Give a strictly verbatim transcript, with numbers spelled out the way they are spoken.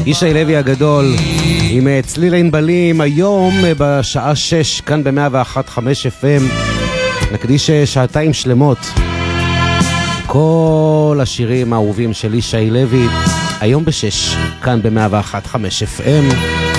ישי לוי הגדול עם צליל ענבלים, היום בשעה שש כאן ב-מאה ואחת נקודה חמש אף אם. נקדיש שעתיים שלמות כל השירים האהובים של ישי לוי, היום בשש כאן ב-מאה ואחת נקודה חמש אף אם.